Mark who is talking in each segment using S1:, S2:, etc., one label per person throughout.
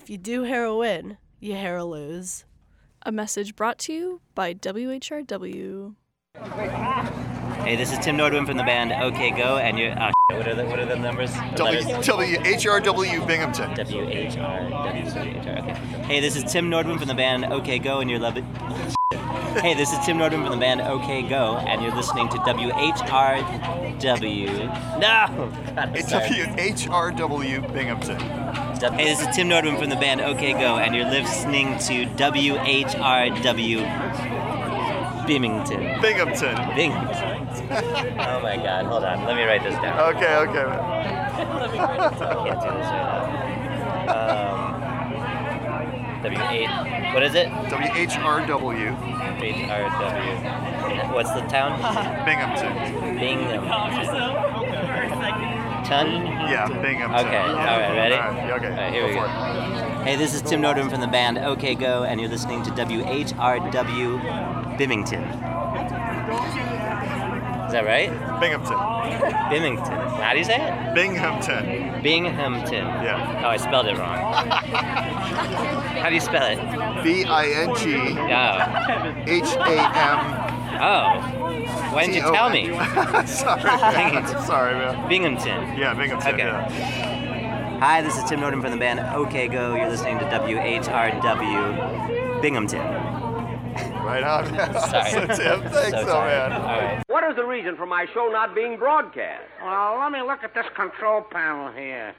S1: if you do heroin, you hair lose.
S2: A message brought to you by WHRW.
S3: Hey, this is Tim Nordwin from the band OK Go, and you're... what are the numbers?
S4: WHRW Binghamton.
S3: WHRW, okay. Hey, this is Tim Nordwin from the band OK Go, and you're loving... Hey, this is Tim Nordwin from the band OK Go, and you're listening to WHRW... No! God,
S4: it's WHRW Binghamton.
S3: Hey, this is Tim Nordwin from the band OK Go, and you're listening to WHRW... Binghamton.
S4: Binghamton.
S3: Oh my God! Hold on. Let me write this down.
S4: Okay.
S3: I can't do this right now. W8. What is it?
S4: WHRW.
S3: HRW. What's the town?
S4: Binghamton.
S3: Ton?
S4: Yeah, Binghamton.
S3: Okay. All right. Ready?
S4: All right,
S3: All right. Here we go. Hey, this is Tim Nordwin from the band OK Go, and you're listening to WHRW Bimington. Is that right?
S4: Binghamton.
S3: Bimington. How do you say it?
S4: Binghamton.
S3: Binghamton.
S4: Yeah.
S3: Oh, I spelled it wrong. How do you spell it?
S4: BINGHAM.
S3: Oh. Why didn't you tell me?
S4: Sorry, man.
S3: Binghamton.
S4: Yeah, Binghamton.
S3: Okay.
S4: Yeah.
S3: Hi, this is Tim Nordwin from the band OK Go. You're listening to WHRW Binghamton.
S4: Right on.
S3: Sorry.
S4: So, Tim, thanks, man.
S3: All right.
S5: What is the reason for my show not being broadcast?
S6: Well, let me look at this control panel here.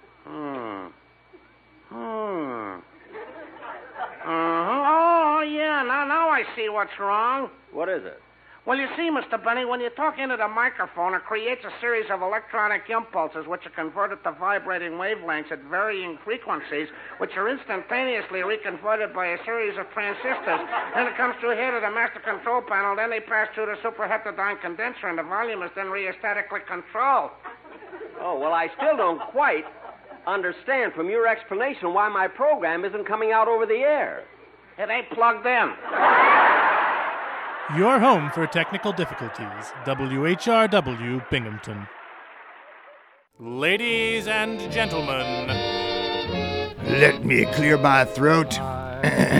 S6: Oh, yeah, now I see what's wrong.
S5: What is it?
S6: Well, you see, Mr. Benny, when you talk into the microphone, it creates a series of electronic impulses which are converted to vibrating wavelengths at varying frequencies, which are instantaneously reconverted by a series of transistors. Then it comes through here to the master control panel, then they pass through the superheterodyne condenser, and the volume is then rheostatically controlled.
S5: Oh, well, I still don't quite understand from your explanation why my program isn't coming out over the air.
S6: It ain't plugged in.
S7: Your home for technical difficulties, WHRW Binghamton. Ladies and gentlemen,
S8: let me clear my throat.